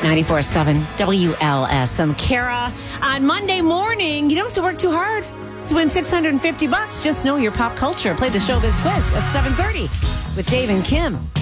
94.7 WLS. I'm Kara. On Monday morning, you don't have to work too hard to win $650. Just know your pop culture. Play the Showbiz Quiz at 7:30 with Dave and Kim.